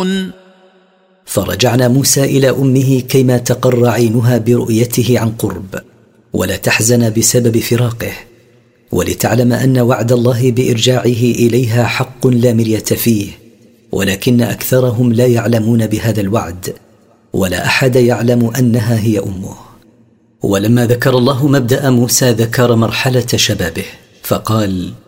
تعلمون. فرجعنا موسى إلى أمه كيما تقر عينها برؤيته عن قرب ولا تحزن بسبب فراقه، ولتعلم أن وعد الله بإرجاعه إليها حق لا مرية فيه، ولكن أكثرهم لا يعلمون بهذا الوعد، ولا أحد يعلم أنها هي أمه. ولما ذكر الله مبدأ موسى ذكر مرحلة شبابه فقال: